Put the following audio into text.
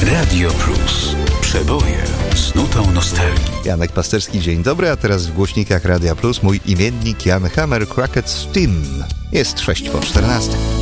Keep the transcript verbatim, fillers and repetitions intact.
Radio Plus. Przeboje z nutą nostalgii. Janek Pasterski, dzień dobry, a teraz w głośnikach Radia Plus mój imiennik Jan Hammer Cracked Steam. Jest sześć po czternastej.